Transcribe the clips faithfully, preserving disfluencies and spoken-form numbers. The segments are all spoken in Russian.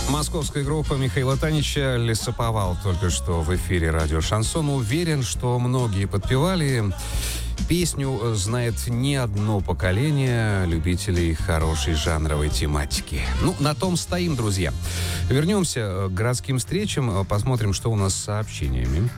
Московская группа Михаила Танича «Лесоповал» только что в эфире радио «Шансон». Уверен, что многие подпевали. Песню знает не одно поколение любителей хорошей жанровой тематики. Ну, на том стоим, друзья. Вернемся к городским встречам, посмотрим, что у нас с сообщениями.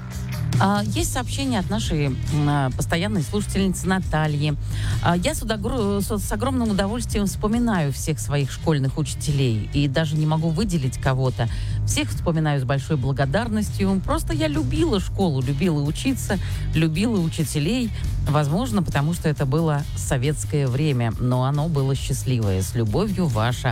Есть сообщение от нашей постоянной слушательницы Натальи. Я с, удогр... с огромным удовольствием вспоминаю всех своих школьных учителей и даже не могу выделить кого-то. Всех вспоминаю с большой благодарностью. Просто я любила школу, любила учиться, любила учителей. Возможно, потому что это было советское время, но оно было счастливое. С любовью, ваша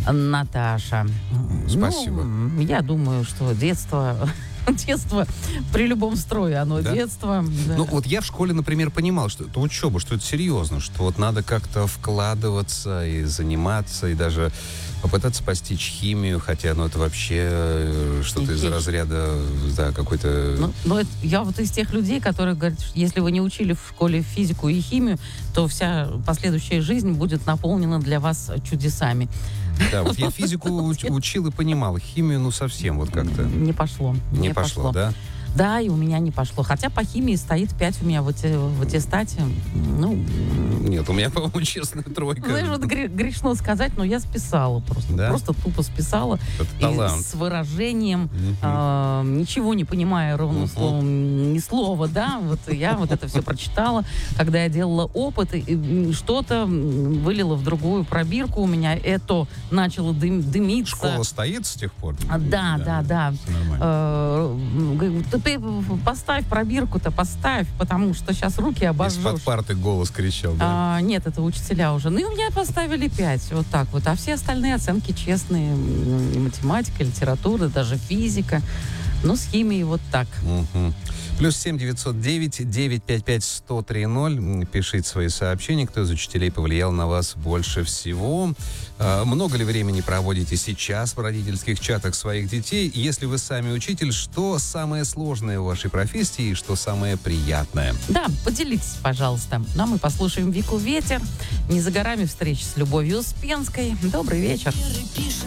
Наташа. Спасибо. Ну, я думаю, что детство... Детство при любом строе, оно да? детство. Да. Ну, вот я в школе, например, понимал, что это учеба, что это серьезно, что вот надо как-то вкладываться и заниматься, и даже попытаться постичь химию, хотя, ну, это вообще что-то из разряда, да, какой-то... Ну, ну это, я вот из тех людей, которые говорят, что если вы не учили в школе физику и химию, то вся последующая жизнь будет наполнена для вас чудесами. Да, вот я физику уч, учил и понимал, химию, ну, совсем вот как-то... Не пошло. Не, не пошло, пошло, да? Да, и у меня не пошло. Хотя по химии стоит пять у меня в, в аттестате. Ну, нет, у меня, по-моему, честная тройка. Знаешь, вот грешно сказать, но я списала просто. Да? Просто тупо списала. И с выражением, угу. э, ничего не понимая ровным угу. словом, ни слова, да. Вот я вот это все прочитала. Когда я делала опыт, и что-то вылила в другую пробирку, у меня это начало дым, дымиться. Школа стоит с тех пор? Да, да, да. да. Ты поставь пробирку-то, поставь, потому что сейчас руки обожжешь. Из-под парты голос кричал, да? А, нет, это учителя уже. Ну, и у меня поставили пять, вот так вот. А все остальные оценки честные. Математика, литература, даже физика. Ну, с химией вот так. Угу. Плюс семь девятьсот девять девять пять пять сто три ноль. Пишите свои сообщения, кто из учителей повлиял на вас больше всего. А, много ли времени проводите сейчас в родительских чатах своих детей? Если вы сами учитель, что самое сложное в вашей профессии и что самое приятное? Да, поделитесь, пожалуйста. Ну, а мы послушаем Вику Ветер. Не за горами встречи с Любовью Успенской. Добрый вечер. Пишет